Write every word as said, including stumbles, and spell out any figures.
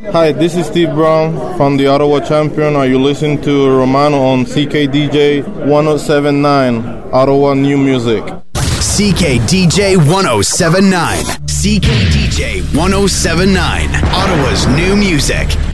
Hi, this is Steve Brown from the Ottawa Champion. Are you listening to Romano on C K D J one oh seven point nine, Ottawa New Music? C K D J one oh seven point nine. C K D J one oh seven point nine, Ottawa's new music.